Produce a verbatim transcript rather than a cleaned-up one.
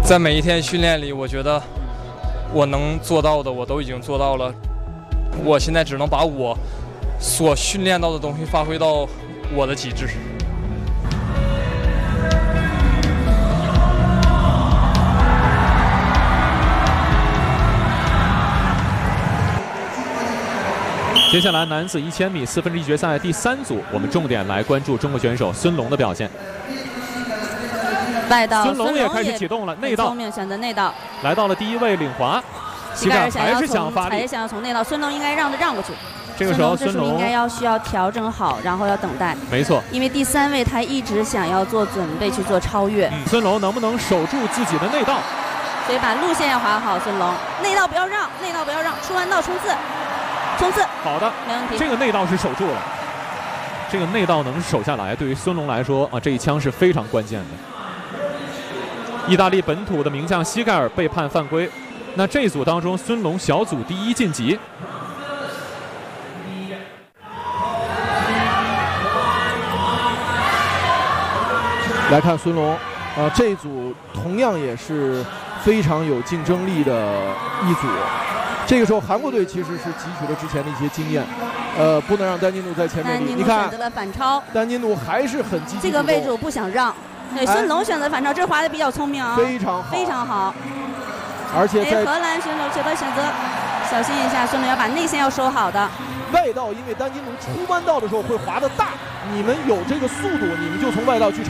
在每一天训练里，我觉得我能做到的我都已经做到了，我现在只能把我所训练到的东西发挥到我的极致。 接下来男子一千米四分之一决赛第三组，我们重点来关注中国选手孙龙的表现。 外道， 孙龙也开始启动了内道， 聪明选择内道， 来到了第一位领滑， 膝盖还是想发力， 还是想要从内道，孙龙应该让着让过去。 这个时候孙龙应该要需要调整好，然后要等待。 没错， 因为第三位他一直想要做准备去做超越。 嗯、孙龙能不能守住自己的内道？ 所以把路线要划好，孙龙内道不要让，内道不要让，出弯道冲刺。冲刺， 好的， 没问题。 这个内道是守住了，这个内道能守下来，对于孙龙来说啊，这一枪是非常关键的。意大利本土的名将西盖尔被判犯规，那这组当中，孙龙小组第一晋级。 来看孙龙，呃，这组同样也是非常有竞争力的一组。这个时候，韩国队其实是汲取了之前的一些经验，呃，不能让丹尼努在前面。你看， 选择了反超， 丹尼努还是很积极。 这个位置我不想让。对，孙龙选择反超，这滑的比较聪明啊， 非常好， 非常好。 而且在荷兰选手选择选择小心一下，孙龙要把内线要收好的。 外道因为丹尼努出弯道的时候会滑得大，你们有这个速度，你们就从外道去超。